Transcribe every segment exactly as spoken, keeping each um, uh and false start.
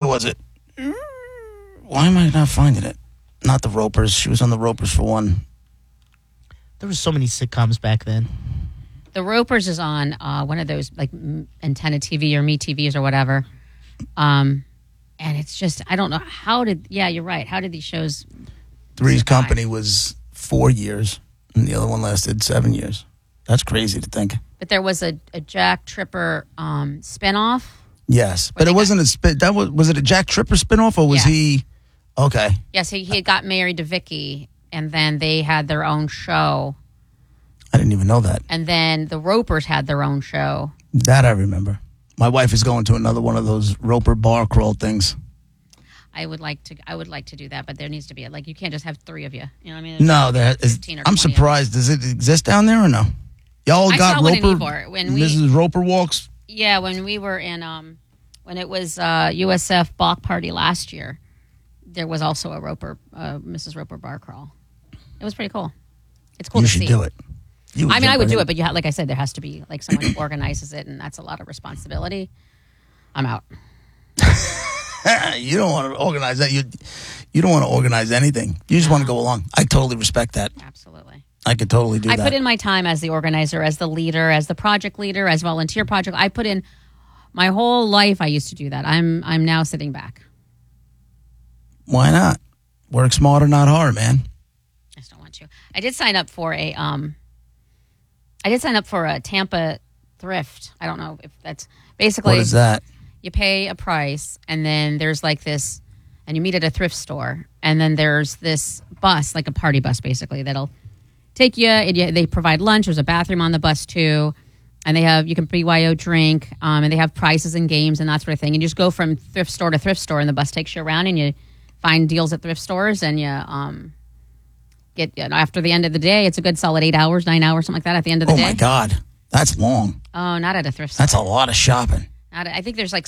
was it? Why am I not finding it? Not the Ropers. She was on the Ropers for one. There were so many sitcoms back then. The Ropers is on uh, one of those like Antenna T V or Me T Vs or whatever. Um, and it's just, I don't know. How did, yeah, you're right. How did these shows Three's survive? Company was four years, and the other one lasted seven years. That's crazy to think. But there was a, a Jack Tripper um, spinoff. Yes, but it wasn't a spin. That was was it a Jack Tripper spinoff, or was Yeah. he? Okay. Yes, he, he had got married to Vicky, and then they had their own show. I didn't even know that. And then the Ropers had their own show. That I remember. My wife is going to another one of those Roper bar crawl things. I would like to. I would like to do that, but there needs to be like you can't just have three of you. You know what I mean? There's No, there is. fifteen or I'm twenty of surprised. Does it exist down there or no? Y'all I got saw one in Roper. Ybor when we- Missus Roper walks. Yeah, when we were in, um, when it was uh, U S F Bach Party last year, there was also a Roper, uh, Missus Roper bar crawl. It was pretty cool. It's cool You to should see. do it. You I mean, I jump would right do in. it, but you ha- like I said, there has to be like someone who organizes it, and that's a lot of responsibility. I'm out. You don't want to organize that. You you don't want to organize anything. You just want to go along. I totally respect that. Absolutely. I could totally do I that. put in my time as the organizer, as the leader, as the project leader, as volunteer project. I put in my whole life. I used to do that. I'm I'm now sitting back. Why not? Work smarter, not hard, man. I just don't want to. I did sign up for a um. I did sign up for a Tampa thrift. I don't know if that's basically What is that? you pay a price and then there's like this, and you meet at a thrift store, and then there's this bus, like a party bus, basically that'll take you. And you, they provide lunch. There's a bathroom on the bus too, and they have you can B Y O drink, um, and they have prizes and games and that sort of thing. And you just go from thrift store to thrift store, and the bus takes you around, and you find deals at thrift stores, and you um. Get you know, after the end of the day, it's a good solid eight hours, nine hours, something like that. At the end of the Oh day. my God, that's long. Oh, not at a thrift store. That's a lot of shopping. Not at- I think there's like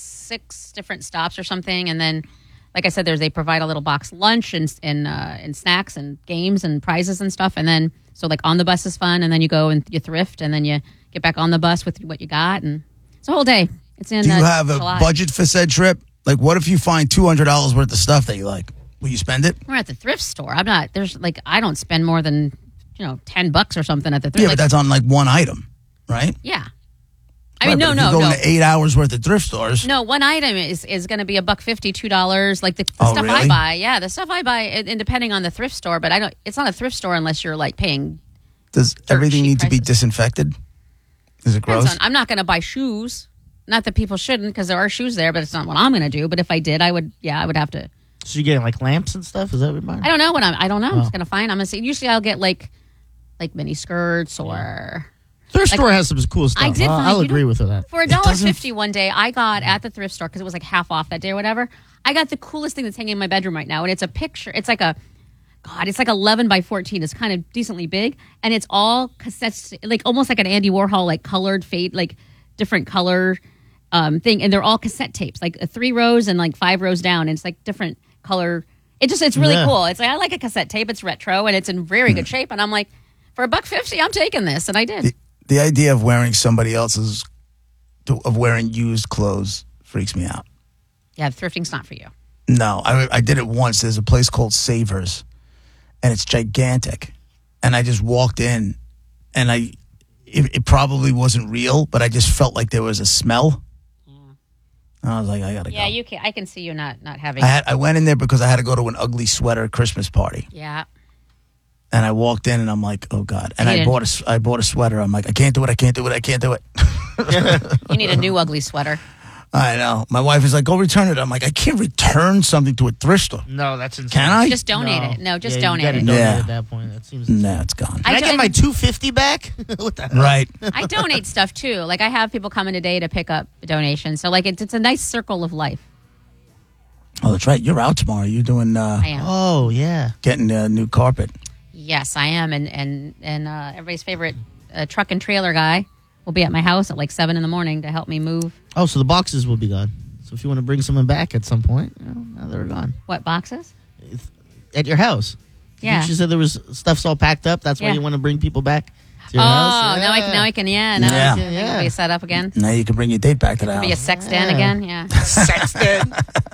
six different stops or something, and then, like I said, there's they provide a little box lunch and and uh, and snacks and games and prizes and stuff, and then so like on the bus is fun, and then you go and you thrift, and then you get back on the bus with what you got, and it's a whole day. It's in. Do you uh, have a July. budget for said trip? Like, what if you find two hundred dollars worth of stuff that you like? Will you spend it? We're at the thrift store. I'm not. There's like I don't spend more than you know ten bucks or something at the thrift. Yeah, like, but that's on like one item, right? yeah. I Right, mean, but no, if no, you're going no. to eight hours worth of thrift stores. No, one item is, is going to be a buck fifty, two dollars. Like the, the Oh, stuff I really? buy, yeah, the stuff I buy, and and depending on the thrift store. But I don't. It's not a thrift store unless you're like paying. Does everything cheap need to be prices. disinfected? Is it Depends gross? on- I'm not going to buy shoes. Not that people shouldn't, because there are shoes there, but it's not what I'm going to do. But if I did, I would. Yeah, I would have to. So you're getting like lamps and stuff? Is that what you're buying? I don't know what I'm. I don't know. I'm Oh. just going to find. I'm going to see. Usually, I'll get like, like mini skirts or. Thrift Like- store has some cool stuff. I did I'll, find- I'll you agree know- with that. For a dollar doesn't- fifty one day, I got at the thrift store because it was like half off that day or whatever. I got the coolest thing that's hanging in my bedroom right now, and it's a picture. It's like a, God, it's like eleven by fourteen. It's kind of decently big, and it's all cassettes, like almost like an Andy Warhol, like colored fade, like different color um, thing, and they're all cassette tapes, like uh, three rows and like five rows down, and it's like different color. It just, it's really Yeah. cool. It's like I like a cassette tape. It's retro and it's in very good shape, and I'm like, for a buck fifty, I'm taking this, and I did. The, the idea of wearing somebody else's, of wearing used clothes freaks me out. Yeah, thrifting's not for you. No, I, I did it once. There's a place called Savers, and it's gigantic. And I just walked in, and I, it, it probably wasn't real, but I just felt like there was a smell. And I was like, I gotta Yeah, go. you can. I can see you not not having. I had I went in there because I had to go to an ugly sweater Christmas party, yeah. and I walked in, and I'm like, oh God! And You I didn't- bought a s- I bought a sweater. I'm like, I can't do it. I can't do it. I can't do it. You need a new ugly sweater. I know. My wife is like, go return it. I'm like, I can't return something to a thrift store. No, that's insane. Can I? Just donate it. No, just yeah, donate you gotta it. donate Yeah. at that point. That seems. No, it's gone. Can I, I get don't- my two fifty back? What the hell? Right. I donate stuff too. Like I have people coming today to pick up donations. So like it's it's a nice circle of life. Oh, that's right. You're out tomorrow. You're doing uh, I am. Oh yeah. getting a new carpet. Yes, I am. And and and uh, everybody's favorite uh, truck and trailer guy will be at my house at like seven in the morning to help me move. Oh, so the boxes will be gone. So if you want to bring someone back at some point, you know, now they're gone What boxes? at your house. Yeah. You said there was stuff's all packed up. That's why Yeah. you want to bring people back to your Oh, house. now I can, now I can yeah now Yeah. I can Yeah. be set up again. Now you can bring your date back to the Be a house. sex den Yeah. again. Yeah. Sexton.